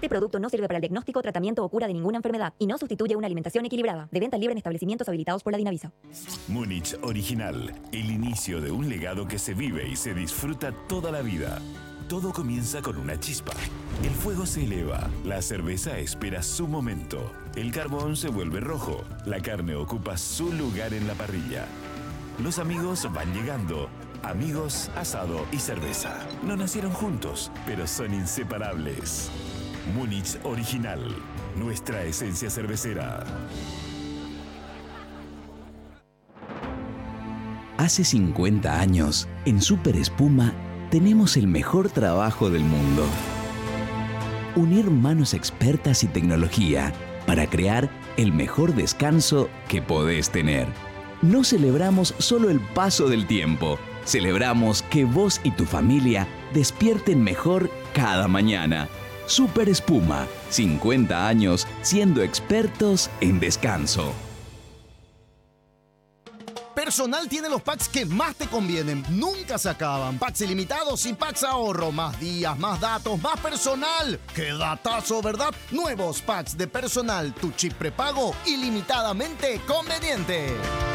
Este producto no sirve para el diagnóstico, tratamiento o cura de ninguna enfermedad y no sustituye una alimentación equilibrada. De venta libre en establecimientos habilitados por la Dinavisa. Múnich Original, el inicio de un legado que se vive y se disfruta toda la vida. Todo comienza con una chispa. El fuego se eleva, la cerveza espera su momento, el carbón se vuelve rojo, la carne ocupa su lugar en la parrilla. Los amigos van llegando. Amigos, asado y cerveza. No nacieron juntos, pero son inseparables. Múnich Original, nuestra esencia cervecera. Hace 50 años, en Super Espuma, tenemos el mejor trabajo del mundo. Unir manos expertas y tecnología para crear el mejor descanso que podés tener. No celebramos solo el paso del tiempo, celebramos que vos y tu familia despierten mejor cada mañana. Super Espuma, 50 años siendo expertos en descanso. Personal tiene los packs que más te convienen. Nunca se acaban. Packs ilimitados y packs ahorro. Más días, más datos, más personal. ¡Qué datazo!, ¿verdad? Nuevos packs de Personal. Tu chip prepago ilimitadamente conveniente.